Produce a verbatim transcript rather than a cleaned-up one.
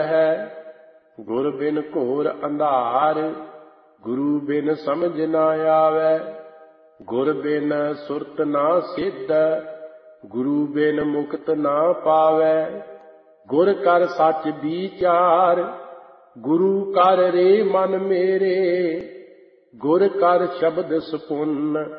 ਹੈ। ਗੁਰ ਬਿਨ ਘੋਰ ਅੰਧਾਰ, ਗੁਰੂ ਬਿਨ ਸਮਝ ਨਾ ਆਵੈ। ਗੁਰ ਬਿਨ ਸੁਰਤ ਨਾ ਸਿੱਧ, ਗੁਰੂ ਬਿਨ ਮੁਕਤ ਨਾ ਪਾਵੈ। ਗੁਰ ਕਰ ਸੱਚ ਵਿਚਾਰ, ਗੁਰੂ ਕਰ ਰੇ ਮਨ ਮੇਰੇ। ਗੁਰ ਕਰ ਸ਼ਬਦ ਸਪੁੰਨ,